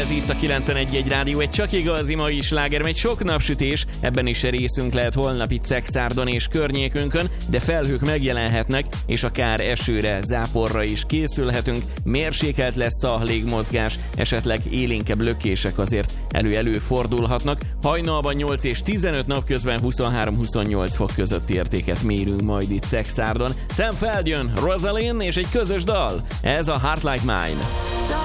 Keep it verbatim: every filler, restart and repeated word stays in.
Ez itt a kilencvenegy egy Rádió, egy csak igazi mai sláger, megy sok napsütés, ebben is részünk lehet holnap itt Szexárdon és környékünkön, de felhők megjelenhetnek, és akár esőre, záporra is készülhetünk, mérsékelt lesz a légmozgás, esetleg élénkebb lökések azért elő-elő fordulhatnak. Hajnalban nyolc és tizenöt, napközben huszonhárom-huszonnyolc fok közötti értéket mérünk majd itt Szexárdon. Sam Feld jön, Rosalind és egy közös dal, ez a Heart Like Mine.